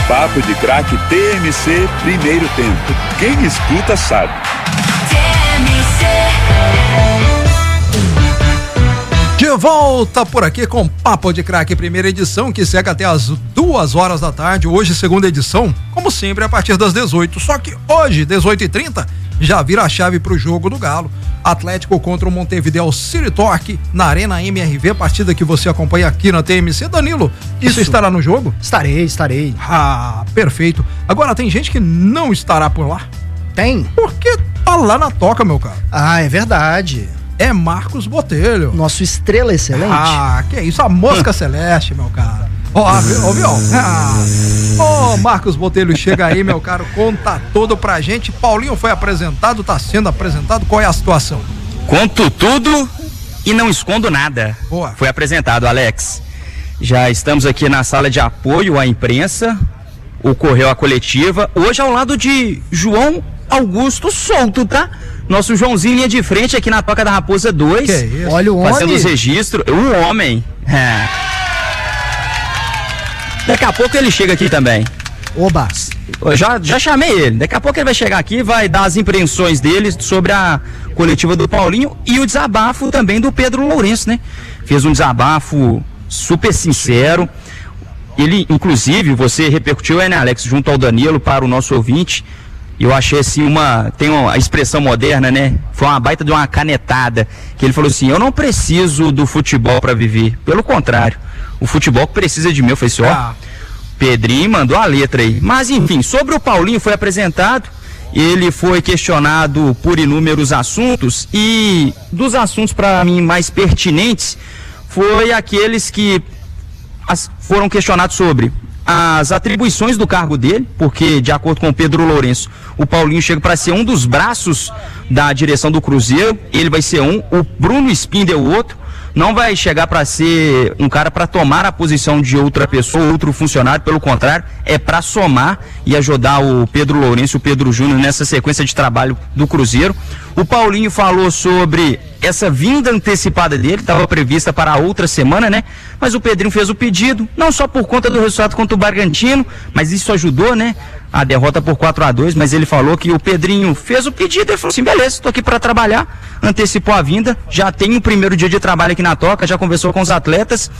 Papo de Craque TMC Primeiro Tempo. Quem escuta sabe. De volta por aqui com Papo de Craque, primeira edição, que segue até as 2 horas da tarde. Hoje, segunda edição, como sempre, a partir das 18. Só que hoje, 18h30, já vira a chave pro jogo do Galo. Atlético contra o Montevideo City Torque na Arena MRV, partida que você acompanha aqui na TMC. Danilo, você estará no jogo? Estarei. Ah, perfeito. Agora, tem gente que não estará por lá? Tem. Porque tá lá na toca, meu cara. Ah, é verdade. É Marcos Botelho. Nosso estrela excelente. Ah, que isso, a mosca celeste, meu cara. Marcos Botelho, chega aí, meu caro, conta tudo pra gente. Paulinho foi apresentado, tá sendo apresentado, qual é a situação? Conto tudo e não escondo nada. Boa. Foi apresentado, Alex. Já estamos aqui na sala de apoio à imprensa, ocorreu a coletiva, hoje ao lado de João Augusto Souto, tá? Nosso Joãozinho, linha de frente aqui na Toca da Raposa 2. Que isso? Olha o homem. Fazendo os registros. O homem. É. Daqui a pouco ele chega aqui também. Oba. Eu já chamei ele. Daqui a pouco ele vai chegar aqui e vai dar as impressões dele sobre a coletiva do Paulinho e o desabafo também do Pedro Lourenço, né? Fez um desabafo super sincero. Ele, inclusive, você repercutiu, né, Alex, junto ao Danilo, para o nosso ouvinte. Eu achei assim tem uma expressão moderna, né? Foi uma baita de uma canetada, que ele falou assim: eu não preciso do futebol para viver, pelo contrário, o futebol precisa de mim. Eu falei assim, ó, Pedrinho mandou a letra aí. Mas enfim, sobre o Paulinho foi apresentado, ele foi questionado por inúmeros assuntos, e dos assuntos para mim mais pertinentes foi aqueles que foram questionados sobre as atribuições do cargo dele, porque de acordo com o Pedro Lourenço, o Paulinho chega para ser um dos braços da direção do Cruzeiro. Ele vai ser o Bruno Spindel o outro. Não vai chegar para ser um cara para tomar a posição de outra pessoa, outro funcionário, pelo contrário, é para somar e ajudar o Pedro Lourenço, o Pedro Júnior nessa sequência de trabalho do Cruzeiro. O Paulinho falou sobre essa vinda antecipada dele, estava prevista para a outra semana, né? Mas o Pedrinho fez o pedido, não só por conta do resultado contra o Bragantino, mas isso ajudou, né? A derrota por 4-2, mas ele falou que o Pedrinho fez o pedido, ele falou assim, beleza, estou aqui para trabalhar, antecipou a vinda, já tem o primeiro dia de trabalho aqui na Toca, já conversou com os atletas.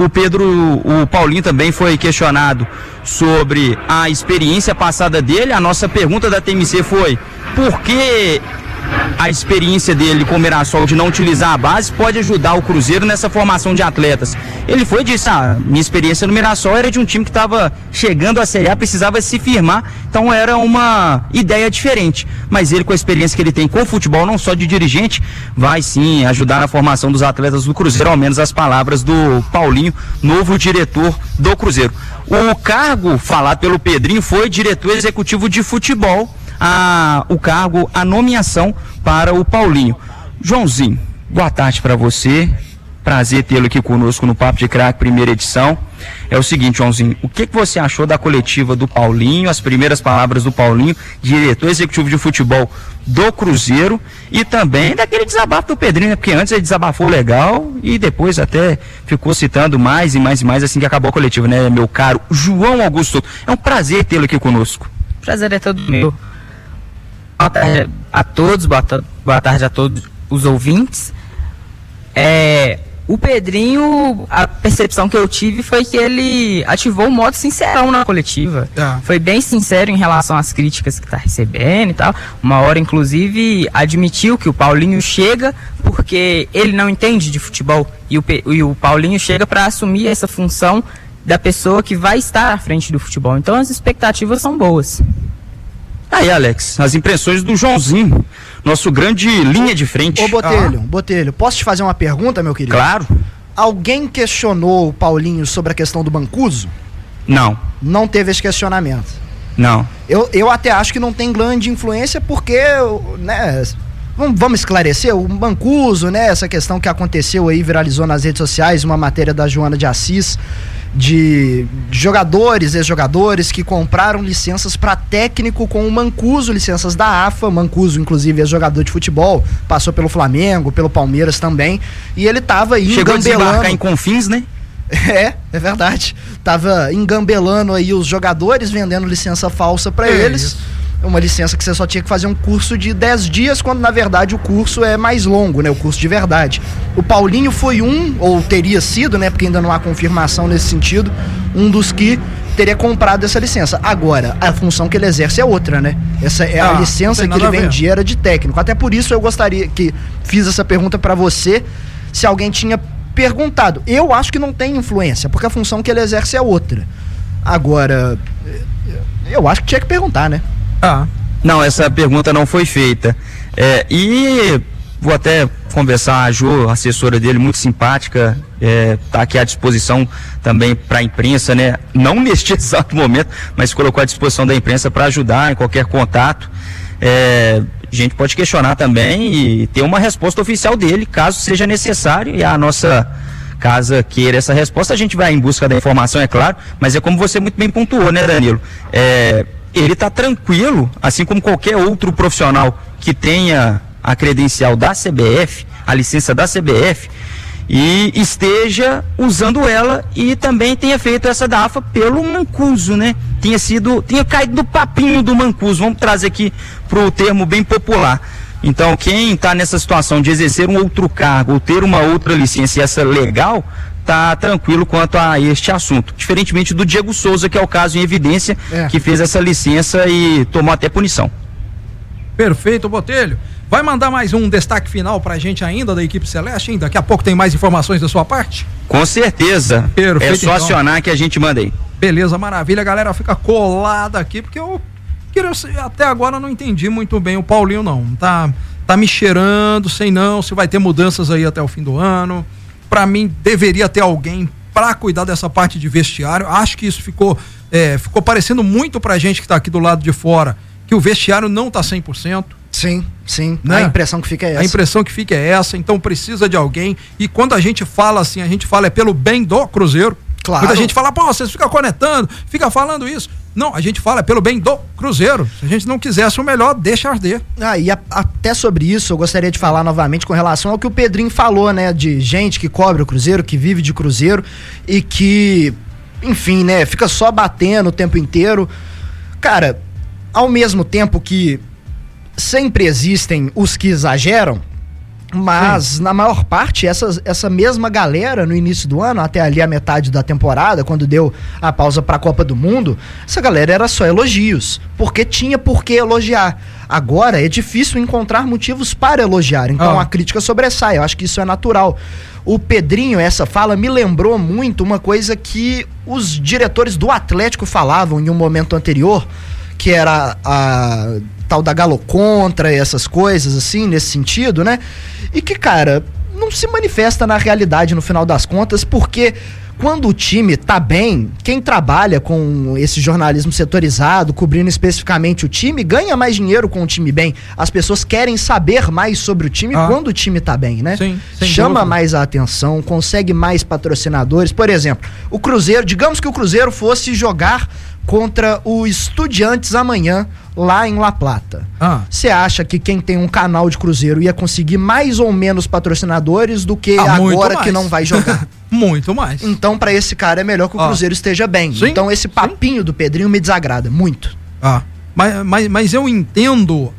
O Paulinho também foi questionado sobre a experiência passada dele. A nossa pergunta da TMC foi: por que a experiência dele com o Mirassol de não utilizar a base pode ajudar o Cruzeiro nessa formação de atletas? Ele foi e disse: minha experiência no Mirassol era de um time que estava chegando à Série A, precisava se firmar, então era uma ideia diferente. Mas ele, com a experiência que ele tem com o futebol, não só de dirigente, vai sim ajudar na formação dos atletas do Cruzeiro, ao menos as palavras do Paulinho, novo diretor do Cruzeiro. O cargo falado pelo Pedrinho foi diretor executivo de futebol, o cargo, a nomeação para o Paulinho. Joãozinho, boa tarde para você, prazer tê-lo aqui conosco no Papo de Craque, primeira edição. É o seguinte, Joãozinho, o que você achou da coletiva do Paulinho, as primeiras palavras do Paulinho, diretor executivo de futebol do Cruzeiro, e também daquele desabafo do Pedrinho, né? Porque antes ele desabafou legal e depois até ficou citando mais e mais e mais assim que acabou a coletiva, né, meu caro João Augusto? É um prazer tê-lo aqui conosco. Prazer é todo meu. Boa tarde a todos, boa tarde a todos os ouvintes. O Pedrinho, a percepção que eu tive foi que ele ativou o modo sincerão na coletiva. Foi bem sincero em relação às críticas que está recebendo e tal. Uma hora, inclusive, admitiu que o Paulinho chega porque ele não entende de futebol. E o Paulinho chega para assumir essa função da pessoa que vai estar à frente do futebol. Então as expectativas são boas. Aí, Alex, as impressões do Joãozinho, nosso grande linha de frente. Ô, Botelho, posso te fazer uma pergunta, meu querido? Claro. Alguém questionou o Paulinho sobre a questão do Mancuso? Não. Não teve esse questionamento? Não. Eu até acho que não tem grande influência porque, né, vamos esclarecer, o Mancuso, né, essa questão que aconteceu aí, viralizou nas redes sociais, uma matéria da Joana de Assis, de jogadores, ex-jogadores que compraram licenças para técnico com o Mancuso, licenças da AFA. Mancuso, inclusive, é jogador de futebol, passou pelo Flamengo, pelo Palmeiras também, e ele tava aí chegou a desembarcar em Confins, né? É verdade. Tava engambelando aí os jogadores, vendendo licença falsa pra eles. Isso. Uma licença que você só tinha que fazer um curso de 10 dias, quando na verdade o curso é mais longo, né? O curso de verdade. O Paulinho foi ou teria sido, né? Porque ainda não há confirmação nesse sentido, um dos que teria comprado essa licença. Agora, a função que ele exerce é outra, né? Essa é a licença que ele vendia, era de técnico. Até por isso eu gostaria que fiz essa pergunta pra você, se alguém tinha perguntado. Eu acho que não tem influência, porque a função que ele exerce é outra. Agora, eu acho que tinha que perguntar, né? Não, essa pergunta não foi feita. E vou até conversar, a Jo, assessora dele, muito simpática, tá aqui à disposição também para a imprensa, né? Não neste exato momento, mas colocou à disposição da imprensa para ajudar em qualquer contato. A gente pode questionar também e ter uma resposta oficial dele, caso seja necessário, e a nossa casa queira essa resposta, a gente vai em busca da informação, é claro, mas é como você muito bem pontuou, né, Danilo? Ele está tranquilo, assim como qualquer outro profissional que tenha a credencial da CBF, a licença da CBF, e esteja usando ela e também tenha feito essa da AFA pelo Mancuso, né? Tinha caído do papinho do Mancuso, vamos trazer aqui pro termo bem popular. Então, quem está nessa situação de exercer um outro cargo ou ter uma outra licença, e essa legal, tá tranquilo quanto a este assunto. Diferentemente do Diego Souza, que é o caso em evidência, que fez essa licença e tomou até punição. Perfeito, Botelho. Vai mandar mais um destaque final pra gente ainda da equipe Celeste, hein? Daqui a pouco tem mais informações da sua parte? Com certeza. Perfeito, é só acionar que a gente manda aí. Beleza, maravilha. A galera fica colada aqui, porque eu até agora não entendi muito bem o Paulinho, não. Tá me cheirando, sei não, se vai ter mudanças aí até o fim do ano. Pra mim, deveria ter alguém pra cuidar dessa parte de vestiário. Acho que isso ficou parecendo muito pra gente que tá aqui do lado de fora, que o vestiário não tá 100%. Sim, né? A impressão que fica é essa. A impressão que fica é essa, então precisa de alguém. E quando a gente fala assim, a gente fala pelo bem do Cruzeiro. Claro. Quando a gente fala, vocês ficam conectando, fica falando isso. Não, a gente fala pelo bem do Cruzeiro. Se a gente não quisesse o melhor, deixa arder. E até sobre isso eu gostaria de falar novamente com relação ao que o Pedrinho falou, né? De gente que cobre o Cruzeiro, que vive de Cruzeiro e que, enfim, né? Fica só batendo o tempo inteiro. Cara, ao mesmo tempo que sempre existem os que exageram, mas na maior parte essa mesma galera no início do ano, até ali a metade da temporada, quando deu a pausa pra Copa do Mundo, essa galera era só elogios, porque tinha por que elogiar. Agora é difícil encontrar motivos para elogiar, então a crítica sobressai, eu acho que isso é natural. O Pedrinho, essa fala me lembrou muito uma coisa que os diretores do Atlético falavam em um momento anterior, que era a tal da galocontra e essas coisas assim, nesse sentido, né? E que, cara, não se manifesta na realidade no final das contas, porque quando o time tá bem, quem trabalha com esse jornalismo setorizado, cobrindo especificamente o time, ganha mais dinheiro com o time bem. As pessoas querem saber mais sobre o time quando o time tá bem, né? Sim, chama mais a atenção, consegue mais patrocinadores. Por exemplo, o Cruzeiro, digamos que o Cruzeiro fosse jogar contra o Estudiantes amanhã, lá em La Plata. Você acha que quem tem um canal de Cruzeiro ia conseguir mais ou menos patrocinadores do que agora que não vai jogar? Muito mais. Então, pra esse cara é melhor que o Cruzeiro esteja bem. Sim, então, esse papinho do Pedrinho me desagrada muito. Mas eu entendo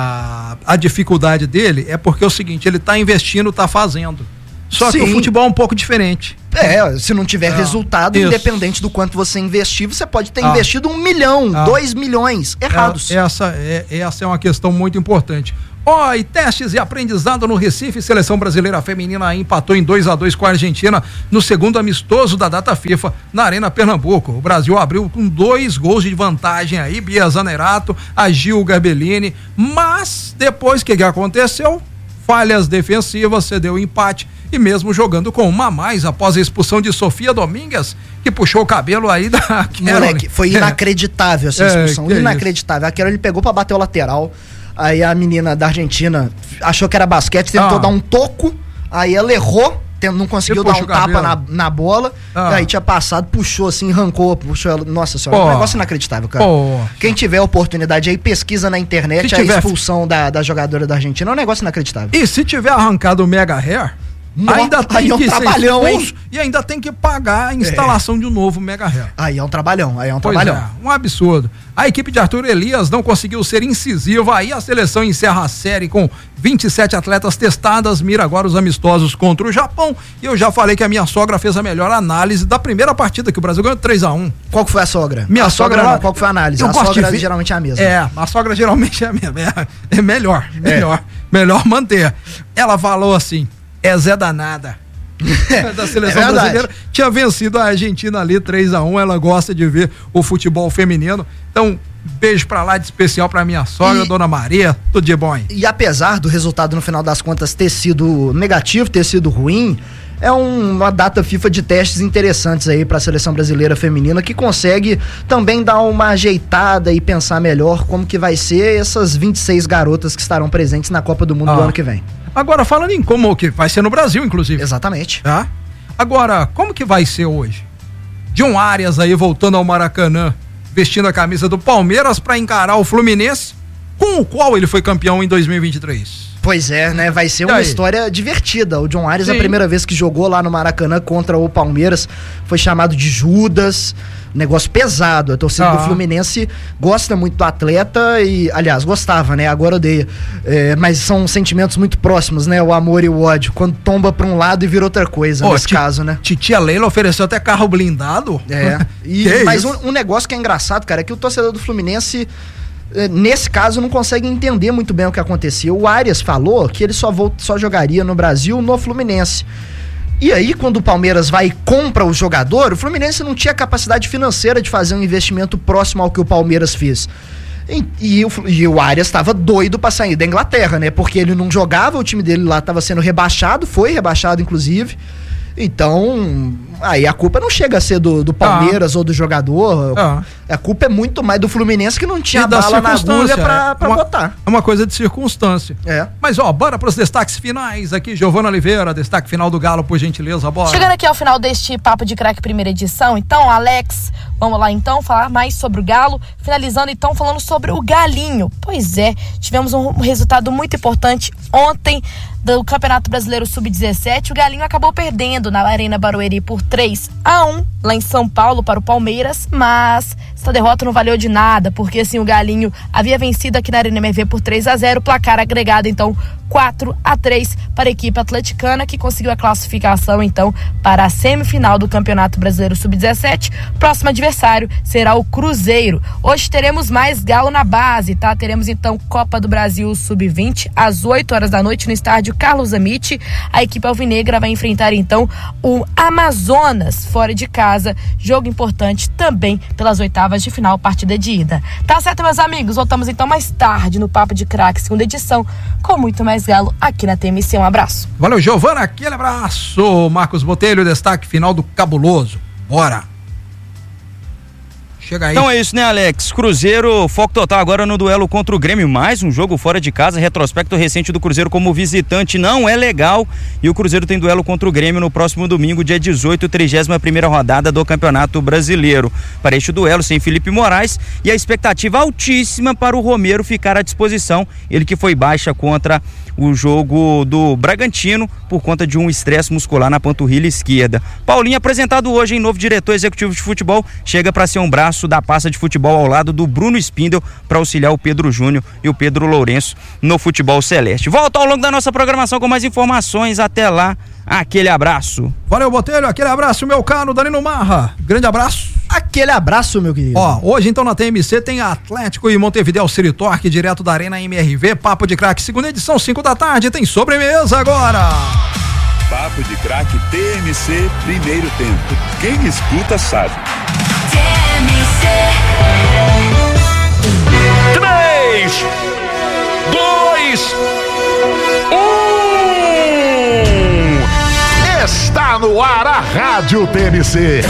a dificuldade dele, é porque é o seguinte, ele tá investindo, tá fazendo. Só que o futebol é um pouco diferente. Se não tiver resultado, independente do quanto você investir, você pode ter investido 1 milhão, 2 milhões errados. Essa é uma questão muito importante. E testes e aprendizado no Recife, Seleção Brasileira Feminina empatou em 2-2 com a Argentina no segundo amistoso da data FIFA na Arena Pernambuco. O Brasil abriu com 2 gols de vantagem aí, Bia Zanerato, a Gil Garbellini, mas depois que aconteceu? Falhas defensivas, cedeu o empate e mesmo jogando com uma a mais após a expulsão de Sofia Domingues, que puxou o cabelo aí da Carol. Moleque, foi inacreditável essa expulsão, inacreditável. A Carol, ele pegou pra bater o lateral, aí a menina da Argentina achou que era basquete, tentou dar um toco, aí ela errou, não conseguiu dar um tapa na bola, aí tinha passado, puxou assim, puxou ela. Nossa senhora, um negócio inacreditável, cara. Quem tiver oportunidade aí, pesquisa na internet a expulsão da jogadora da Argentina, é um negócio inacreditável. E se tiver arrancado o mega hair, Ainda tem que ser expulso e ainda tem que pagar a instalação de um novo mega réu. Aí é um trabalhão, Um absurdo. A equipe de Arthur Elias não conseguiu ser incisiva, aí a seleção encerra a série com 27 atletas testadas, mira agora os amistosos contra o Japão, e eu já falei que a minha sogra fez a melhor análise da primeira partida, que o Brasil ganhou 3-1. Qual que foi a sogra? Minha sogra não, qual que foi a análise? A sogra geralmente é a mesma. A sogra geralmente é a mesma, é melhor manter. Ela falou assim, Zé danada. Da seleção brasileira, tinha vencido a Argentina ali 3-1, ela gosta de ver o futebol feminino, então beijo pra lá de especial pra minha sogra, Dona Maria, tudo de bom. E apesar do resultado no final das contas ter sido negativo, ter sido ruim, é uma data FIFA de testes interessantes aí pra seleção brasileira feminina, que consegue também dar uma ajeitada e pensar melhor como que vai ser essas 26 garotas que estarão presentes na Copa do Mundo do ano que vem. Agora, falando em como que vai ser no Brasil, inclusive. Exatamente. Tá? Agora, como que vai ser hoje? John Arias aí voltando ao Maracanã, vestindo a camisa do Palmeiras para encarar o Fluminense, com o qual ele foi campeão em 2023. Pois é, né? Vai ser uma história divertida. O John Arias, a primeira vez que jogou lá no Maracanã contra o Palmeiras, foi chamado de Judas. Negócio pesado. A torcida do Fluminense gosta muito do atleta e, aliás, gostava, né? Agora odeia. Mas são sentimentos muito próximos, né? O amor e o ódio. Quando tomba pra um lado e vira outra coisa, nesse caso, né? Titia Leila ofereceu até carro blindado. Mas um negócio que é engraçado, cara, é que o torcedor do Fluminense, nesse caso, não consegue entender muito bem o que aconteceu. O Arias falou que ele só jogaria no Brasil no Fluminense. E aí, quando o Palmeiras vai e compra o jogador, o Fluminense não tinha capacidade financeira de fazer um investimento próximo ao que o Palmeiras fez. E o Arias estava doido pra sair da Inglaterra, né? Porque ele não jogava, o time dele lá estava sendo rebaixado, foi rebaixado, inclusive. Então, aí a culpa não chega a ser do Palmeiras ou do jogador. A culpa é muito mais do Fluminense, que não tinha bala na agulha pra botar. É uma coisa de circunstância. Mas, bora pros destaques finais aqui. Giovana Oliveira, destaque final do Galo, por gentileza, bora. Chegando aqui ao final deste Papo de Craque primeira edição, então, Alex, vamos lá então falar mais sobre o Galo, finalizando então falando sobre o Galinho. Pois é, tivemos um resultado muito importante ontem do Campeonato Brasileiro Sub-17. O Galinho acabou perdendo na Arena Barueri por 3-1 lá em São Paulo para o Palmeiras, mas essa derrota não valeu de nada, porque assim, o Galinho havia vencido aqui na Arena MRV por 3-0, placar agregado então 4-3 para a equipe atleticana, que conseguiu a classificação então para a semifinal do Campeonato Brasileiro Sub-17. Próximo adversário será o Cruzeiro. Hoje teremos mais Galo na base, tá? Teremos então Copa do Brasil Sub-20 às 8 horas da noite no estádio Carlos Amit. A equipe alvinegra vai enfrentar então o Amazonas fora de casa, jogo importante também pelas oitavas de final, partida de ida. Tá certo, meus amigos? Voltamos então mais tarde no Papo de Craque, segunda edição, com muito mais Galo aqui na TMC. Um abraço. Valeu, Giovana, aquele abraço. Marcos Botelho, destaque final do Cabuloso. Bora. Chega aí. Então é isso, né, Alex? Cruzeiro, foco total agora no duelo contra o Grêmio. Mais um jogo fora de casa. Retrospecto recente do Cruzeiro como visitante não é legal. E o Cruzeiro tem duelo contra o Grêmio no próximo domingo, dia 18, 31ª rodada do Campeonato Brasileiro. Para este duelo, sem Felipe Moraes, e a expectativa altíssima para o Romero ficar à disposição. Ele que foi baixa contra o jogo do Bragantino por conta de um estresse muscular na panturrilha esquerda. Paulinho, apresentado hoje em novo diretor executivo de futebol, chega para ser um braço da pasta de futebol ao lado do Bruno Spindel para auxiliar o Pedro Júnior e o Pedro Lourenço no futebol celeste. Volta ao longo da nossa programação com mais informações. Até lá, aquele abraço. Valeu, Botelho, aquele abraço, meu caro Danilo Marra. Grande abraço. Aquele abraço, meu querido. Hoje então na TMC tem Atlético e Montevidéu City Torque, direto da Arena MRV, Papo de Craque, segunda edição, 5 da tarde, tem sobremesa agora. Papo de Craque TMC, primeiro tempo. Quem escuta sabe. TMC. 3, 2, 1. Está no ar a Rádio TMC.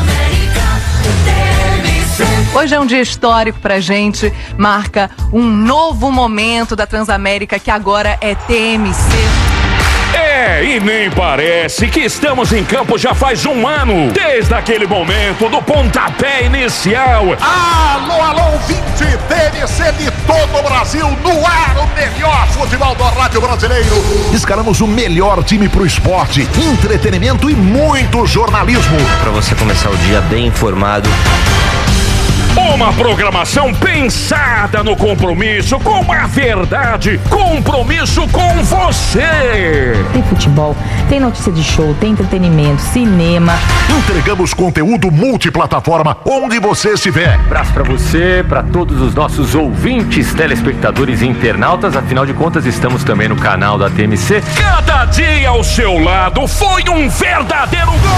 Hoje é um dia histórico pra gente, marca um novo momento da Transamérica, que agora é TMC. E nem parece que estamos em campo já faz um ano, desde aquele momento do pontapé inicial. Alô, alô, 20 TNC de todo o Brasil, no ar, o melhor futebol do rádio brasileiro. Escalamos o melhor time pro esporte, entretenimento e muito jornalismo. Pra você começar o dia bem informado. Uma programação pensada no compromisso com a verdade, compromisso com você. Tem futebol, tem notícia de show, tem entretenimento, cinema. Entregamos conteúdo multiplataforma onde você estiver. Abraço pra você, pra todos os nossos ouvintes, telespectadores e internautas. Afinal de contas, estamos também no canal da TMC. Cada dia ao seu lado foi um verdadeiro gol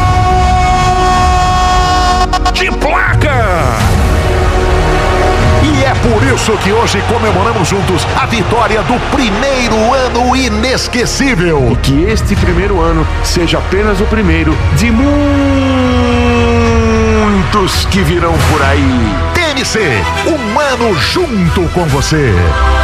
de placa. E é por isso que hoje comemoramos juntos a vitória do primeiro ano inesquecível. E que este primeiro ano seja apenas o primeiro de muitos que virão por aí. TNC, um ano junto com você.